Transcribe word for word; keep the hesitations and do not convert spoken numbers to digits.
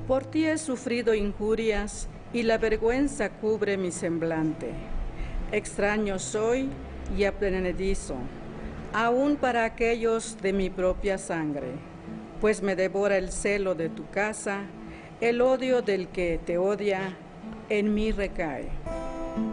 Por ti he sufrido injurias y la vergüenza cubre mi semblante. Extraño soy y aprendizo, aún para aquellos de mi propia sangre, pues me devora el celo de tu casa, el odio del que te odia en mí recae.